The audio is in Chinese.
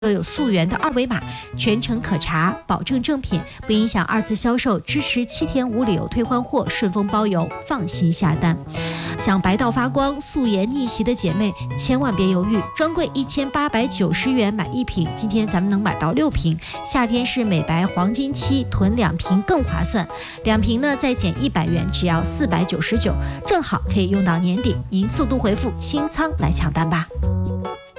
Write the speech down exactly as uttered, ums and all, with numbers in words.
又有溯源的二维码，全程可查，保证正品，不影响二次销售，支持七天无理由退换货，顺丰包邮，放心下单。想白到发光、素颜逆袭的姐妹，千万别犹豫，专柜一千八百九十元买一瓶，今天咱们能买到六瓶。夏天是美白黄金期，囤两瓶更划算，两瓶呢再减一百元，只要四百九十九，正好可以用到年底。您速度回复清仓来抢单吧。